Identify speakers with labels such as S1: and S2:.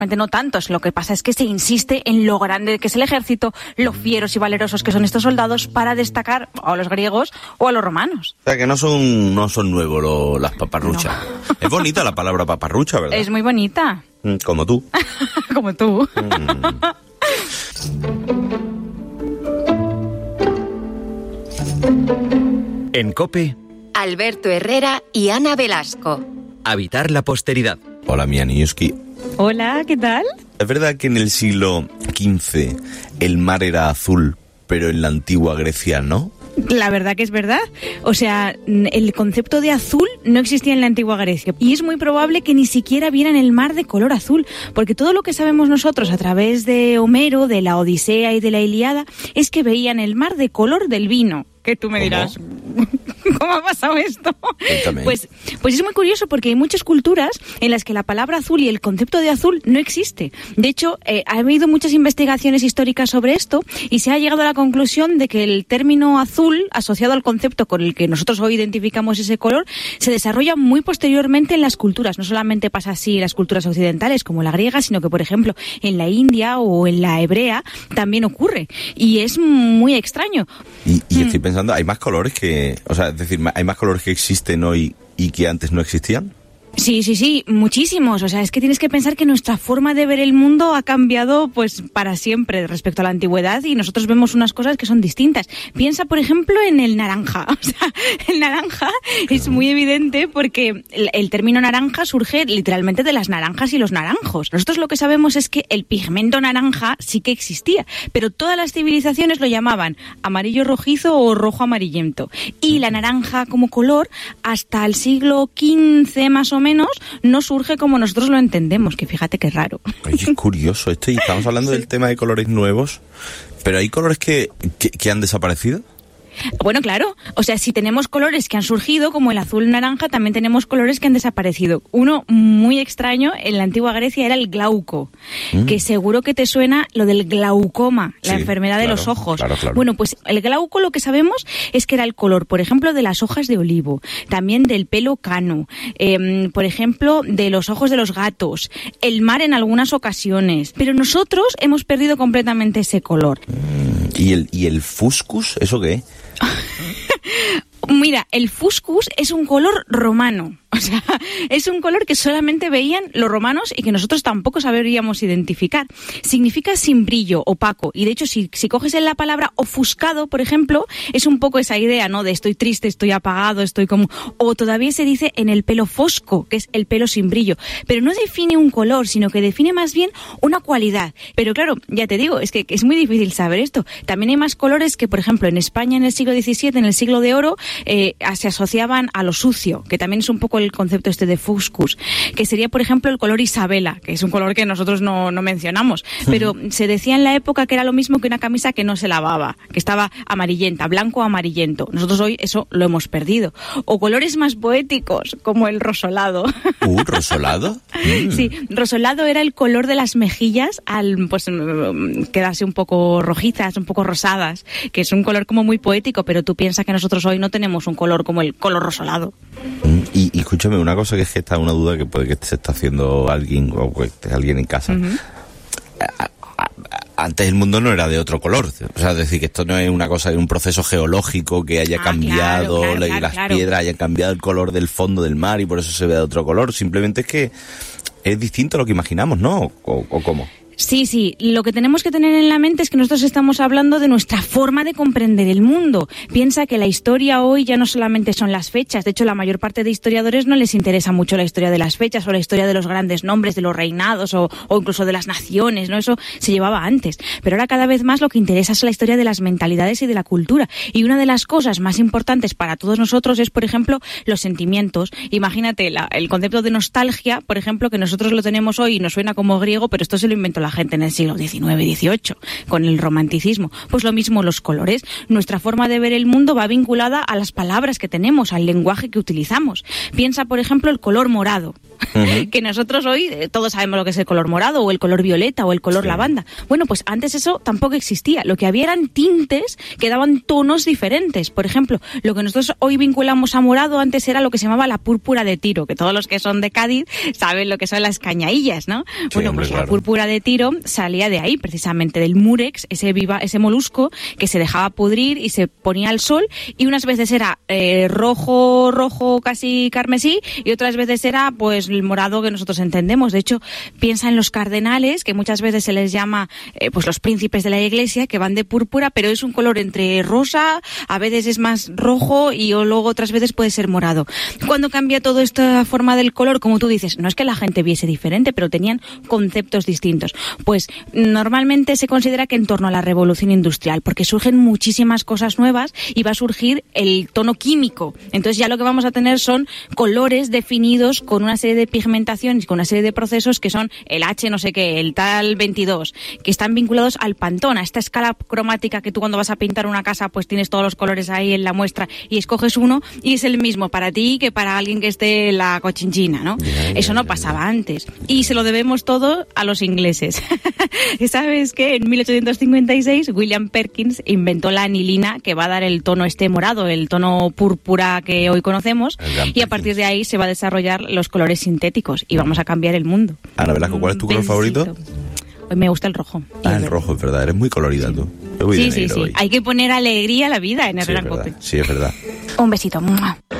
S1: no tantos. Lo que pasa es que se insiste en lo grande que es el ejército, lo fieros y valerosos que son estos soldados para destacar a los griegos o a los romanos.
S2: O sea, que no son nuevos las paparruchas. No. Es bonita la palabra paparrucha, ¿verdad?
S1: Es muy bonita.
S2: Como tú.
S1: Como tú.
S3: En COPE,
S4: Alberto Herrera y Ana Velasco.
S3: Habitar la posteridad.
S2: Hola, Mía Niuski.
S1: Hola, ¿qué tal?
S2: ¿Es verdad que en el siglo XV el mar era azul, pero en la antigua Grecia no?
S1: La verdad que es verdad. O sea, el concepto de azul no existía en la antigua Grecia. Y es muy probable que ni siquiera vieran el mar de color azul. Porque todo lo que sabemos nosotros a través de Homero, de la Odisea y de la Ilíada, es que veían el mar de color del vino. Que tú me dirás, ¿cómo ha pasado esto? Pues es muy curioso porque hay muchas culturas en las que la palabra azul y el concepto de azul no existe. De hecho, ha habido muchas investigaciones históricas sobre esto y se ha llegado a la conclusión de que el término azul, asociado al concepto con el que nosotros hoy identificamos ese color, se desarrolla muy posteriormente en las culturas. No solamente pasa así en las culturas occidentales como la griega, sino que, por ejemplo, en la India o en la hebrea también ocurre. Y es muy extraño.
S2: Y estoy pensando, ¿hay más colores que, o sea, es decir, hay más colores que existen hoy y que antes no existían?
S1: Sí, muchísimos. O sea, es que tienes que pensar que nuestra forma de ver el mundo ha cambiado pues para siempre respecto a la antigüedad y nosotros vemos unas cosas que son distintas. Piensa, por ejemplo, en el naranja. O sea, el naranja es muy evidente porque el término naranja surge literalmente de las naranjas y los naranjos. Nosotros lo que sabemos es que el pigmento naranja sí que existía, pero todas las civilizaciones lo llamaban amarillo rojizo o rojo amarillento. Y la naranja como color hasta el siglo XV más o menos no surge como nosotros lo entendemos, que fíjate qué raro.
S2: Oye, es curioso esto, y estamos hablando del tema de colores nuevos, pero ¿hay colores que han desaparecido?
S1: Bueno, claro. O sea, si tenemos colores que han surgido, como el azul naranja, también tenemos colores que han desaparecido. Uno muy extraño en la antigua Grecia era el glauco, que seguro que te suena lo del glaucoma, la enfermedad de los ojos. Claro. Bueno, pues el glauco lo que sabemos es que era el color, por ejemplo, de las hojas de olivo, también del pelo cano, por ejemplo, de los ojos de los gatos, el mar en algunas ocasiones. Pero nosotros hemos perdido completamente ese color.
S2: ¿Y el fuscus? ¿Eso qué?
S1: Mira, el fuscus es un color romano. O sea, es un color que solamente veían los romanos y que nosotros tampoco sabríamos identificar. Significa sin brillo, opaco. Y de hecho, si coges en la palabra ofuscado, por ejemplo, es un poco esa idea, ¿no? De estoy triste, estoy apagado, estoy como... O todavía se dice en el pelo fosco, que es el pelo sin brillo. Pero no define un color, sino que define más bien una cualidad. Pero claro, ya te digo, es que es muy difícil saber esto. También hay más colores que, por ejemplo, en España en el siglo XVII, en el siglo de oro, se asociaban a lo sucio, que también es un poco el concepto este de fuscus, que sería, por ejemplo, el color Isabela, que es un color que nosotros no mencionamos, pero se decía en la época que era lo mismo que una camisa que no se lavaba, que estaba amarillenta, blanco o amarillento. Nosotros hoy eso lo hemos perdido. O colores más poéticos, como el rosolado.
S2: ¿Rosolado?
S1: Sí, rosolado era el color de las mejillas al pues quedarse un poco rojizas, un poco rosadas, que es un color como muy poético, pero tú piensas que nosotros hoy no tenemos un color como el color rosolado.
S2: Y escúchame, una cosa que es que está una duda que puede que se está haciendo alguien o que esté alguien en casa. Antes el mundo no era de otro color, o sea, es decir, que esto no es una cosa de un proceso geológico que haya cambiado y las piedras hayan cambiado el color del fondo del mar y por eso se ve de otro color. Simplemente es que es distinto a lo que imaginamos, ¿no? ¿O cómo?
S1: Sí, lo que tenemos que tener en la mente es que nosotros estamos hablando de nuestra forma de comprender el mundo. Piensa que la historia hoy ya no solamente son las fechas, de hecho la mayor parte de historiadores no les interesa mucho la historia de las fechas o la historia de los grandes nombres, de los reinados o incluso de las naciones, ¿no? Eso se llevaba antes. Pero ahora cada vez más lo que interesa es la historia de las mentalidades y de la cultura. Y una de las cosas más importantes para todos nosotros es, por ejemplo, los sentimientos. Imagínate el concepto de nostalgia, por ejemplo, que nosotros lo tenemos hoy y nos suena como griego, pero esto se lo inventó la gente en el siglo XIX, XVIII, con el romanticismo. Pues lo mismo los colores. Nuestra forma de ver el mundo va vinculada a las palabras que tenemos, al lenguaje que utilizamos. Piensa, por ejemplo, el color morado. que nosotros hoy todos sabemos lo que es el color morado o el color violeta o el color lavanda. Bueno, pues antes eso tampoco existía. Lo que había eran tintes que daban tonos diferentes. Por ejemplo, lo que nosotros hoy vinculamos a morado antes era lo que se llamaba la púrpura de Tiro, que todos los que son de Cádiz saben lo que son las cañaillas, ¿no? Sí, bueno, hombre, pues la púrpura de Tiro salía de ahí, precisamente del murex, ese molusco que se dejaba pudrir y se ponía al sol, y unas veces era rojo casi carmesí, y otras veces era pues el morado que nosotros entendemos. De hecho, piensa en los cardenales, que muchas veces se les llama pues los príncipes de la iglesia, que van de púrpura, pero es un color entre rosa, a veces es más rojo y luego otras veces puede ser morado. Cuando cambia toda esta forma del color, como tú dices, no es que la gente viese diferente, pero tenían conceptos distintos. Pues normalmente se considera que en torno a la revolución industrial, porque surgen muchísimas cosas nuevas y va a surgir el tono químico. Entonces ya lo que vamos a tener son colores definidos con una serie de pigmentaciones, con una serie de procesos que son el H no sé qué, el tal 22, que están vinculados al Pantone, a esta escala cromática que tú cuando vas a pintar una casa pues tienes todos los colores ahí en la muestra y escoges uno y es el mismo para ti que para alguien que esté en la Cochinchina, ¿no? Eso no pasaba antes. Y se lo debemos todo a los ingleses. ¿Sabes qué? En 1856 William Perkins inventó la anilina que va a dar el tono morado, el tono púrpura que hoy conocemos, y a partir de ahí se va a desarrollar los colores sintéticos y vamos a cambiar el mundo.
S2: Ana Velasco, ¿cuál es tu color favorito?
S1: Hoy me gusta el rojo.
S2: El rojo, es verdad, eres muy colorida tú.
S1: Sí. Hay que poner alegría a la vida en Herrera Cope.
S2: Sí, es verdad.
S1: Un besito.